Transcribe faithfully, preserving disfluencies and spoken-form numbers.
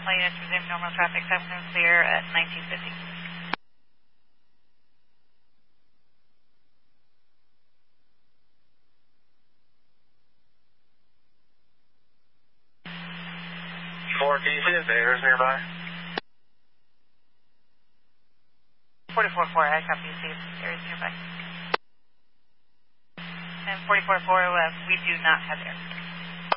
all units resume normal traffic. South and clear at nineteen fifty. Four, can you see if the air is nearby? forty-four four, I copy you, see if the air is nearby. And forty-four four, uh, we do not have air.